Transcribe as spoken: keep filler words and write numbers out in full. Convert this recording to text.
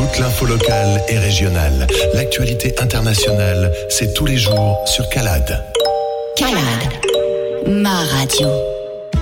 Toute l'info locale et régionale, l'actualité internationale, c'est tous les jours sur Calade. Calade, ma radio.